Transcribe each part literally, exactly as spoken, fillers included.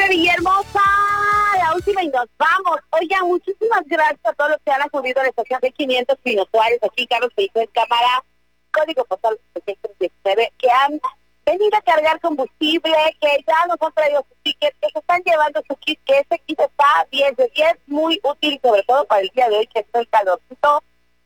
Villahermosa, la última y nos vamos. Oigan, muchísimas gracias a todos los que han acudido a la estación de quinientos Pino Suárez, aquí Carlos Felipe Cámara, código postal setecientos diecinueve, que han venido a cargar combustible, que ya nos han traído sus tickets, que se están llevando su kit, que ese kit está diez de diez, muy útil, sobre todo para el día de hoy, que está el calorcito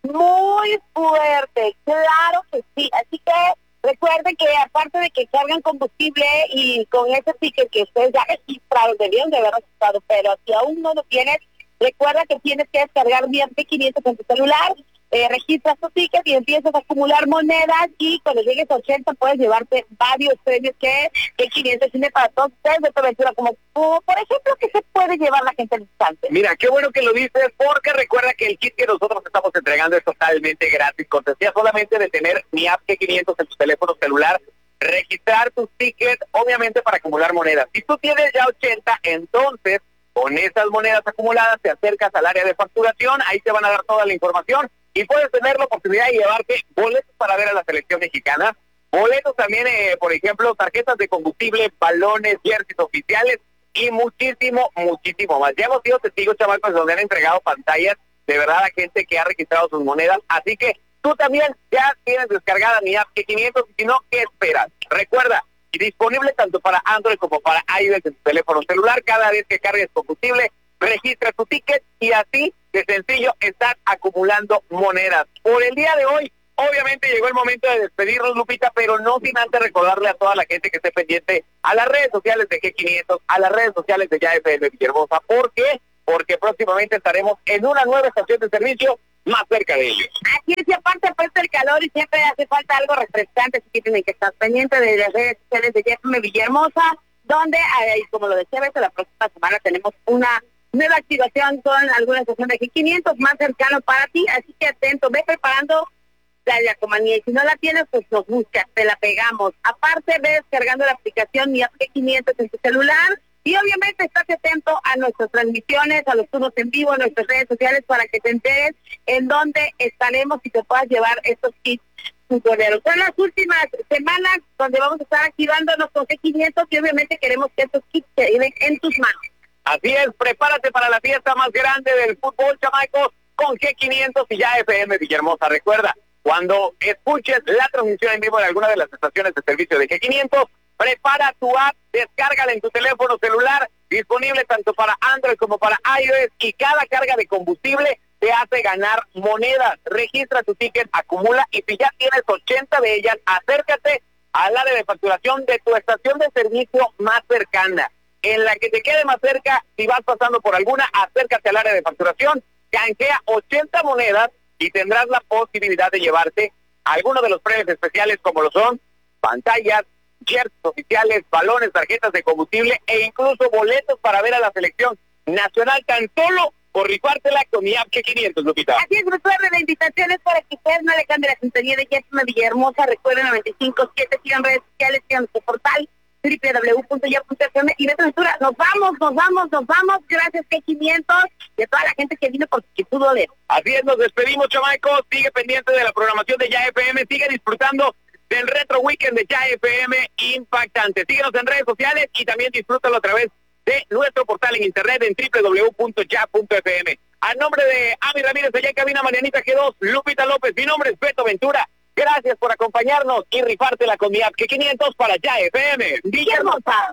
muy fuerte. Claro que sí, así que recuerden que aparte de que cargan combustible y con ese ticket que ustedes ya registraron, debieron de haber registrado, pero si aún no lo tienes, recuerda que tienes que descargar mi app quinientos en tu celular, eh, registras tu ticket y empiezas a acumular monedas y cuando llegues a ochenta puedes llevarte varios premios que, que quinientos tiene para todos ustedes de tu aventura, como, como por ejemplo que se puede llevar la gente al instante. Mira, qué bueno que lo dices, porque recuerda que el kit que nosotros estamos entregando es totalmente gratis, cortesía solamente de tener mi app G quinientos en tu teléfono celular, registrar tus tickets, obviamente para acumular monedas. Si tú tienes ya ochenta, entonces con esas monedas acumuladas te acercas al área de facturación, ahí te van a dar toda la información y puedes tener la oportunidad de llevarte boletos para ver a la selección mexicana, boletos también, eh, por ejemplo, tarjetas de combustible, balones, jerseys oficiales y muchísimo, muchísimo más. Ya hemos sido testigos, chavacos, donde han entregado pantallas de verdad a gente que ha registrado sus monedas, así que tú también ya tienes descargada mi app G quinientos, y si no, ¿qué esperas? Recuerda, disponible tanto para Android como para iOS en tu teléfono celular. Cada vez que cargues combustible, registra tu ticket y así de sencillo estás acumulando monedas. Por el día de hoy, obviamente llegó el momento de despedirnos, Lupita, pero no sin antes recordarle a toda la gente que esté pendiente a las redes sociales de G quinientos, a las redes sociales de Ya F M Villahermosa. ¿Por qué? Porque próximamente estaremos en una nueva estación de servicio más cerca de ellos. Así es, y aparte apuesta el calor y siempre hace falta algo refrescante, así que tienen que estar pendientes de las redes sociales de Ya F M Villahermosa, donde, eh, como lo decía Beto, la próxima semana tenemos una nueva activación con alguna estación de G quinientos más cercano para ti, así que atento, ve preparando la yacomanía, y si no la tienes, pues nos buscas, te la pegamos. Aparte, ve descargando la aplicación Mi App G quinientos en tu celular, y obviamente estate atento a nuestras transmisiones, a los turnos en vivo, a nuestras redes sociales para que te enteres en dónde estaremos y te puedas llevar estos kits tutoriales. Son las últimas semanas donde vamos a estar activándonos con G quinientos y obviamente queremos que estos kits se lleven en tus manos. Así es, prepárate para la fiesta más grande del fútbol, chamacos, con G quinientos y Ya F M Villahermosa. Recuerda, cuando escuches la transmisión en vivo de alguna de las estaciones de servicio de G quinientos, prepara tu app, descárgala en tu teléfono celular, disponible tanto para Android como para iOS, y cada carga de combustible te hace ganar monedas. Registra tu ticket, acumula, y si ya tienes ochenta de ellas, acércate al área de facturación de tu estación de servicio más cercana. En la que te quede más cerca, si vas pasando por alguna, acércate al área de facturación, canjea ochenta monedas y tendrás la posibilidad de llevarte algunos de los premios especiales, como lo son pantallas, jerseys oficiales, balones, tarjetas de combustible e incluso boletos para ver a la selección nacional, tan solo por rifártela con mi app G quinientos, Lupita. Así es, recuerden, la invitación es para que ustedes no le cambien la sintonía de Ya F M Villahermosa. Recuerden, noventa y cinco siete, sigan redes sociales, sigan nuestro portal doble u doble u doble u punto ya punto f m y Beto Ventura. Nos vamos, nos vamos, nos vamos. Gracias G quinientos y a toda la gente que vino por su doble. Así es, nos despedimos, chamacos. Sigue pendiente de la programación de Ya F M, sigue disfrutando del Retro Weekend de Ya F M impactante. Síguenos en redes sociales y también disfrútalo a través de nuestro portal en internet en doble u doble u doble u punto ya punto f m. A nombre de Ami Ramírez, allá en cabina Marianita G dos, Lupita López, mi nombre es Beto Ventura. Gracias por acompañarnos y rifártela con mi app G quinientos para Ya F M Villahermosa.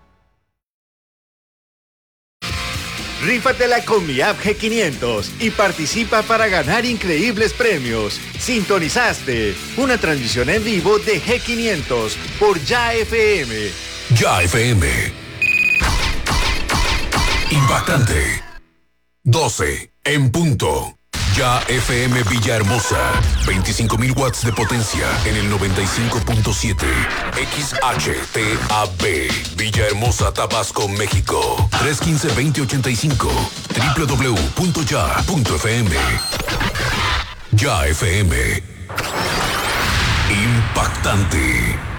Rífatela con mi app G quinientos y participa para ganar increíbles premios. Sintonizaste una transmisión en vivo de G quinientos por Ya F M. Ya F M. Impactante. doce en punto. Ya F M Villahermosa, veinticinco mil watts de potencia en el noventa y cinco punto siete. X H T A B, Villahermosa, Tabasco, México. tres uno cinco, dos cero ocho cinco. doble u doble u doble u punto ya punto f m. Ya F M. Impactante.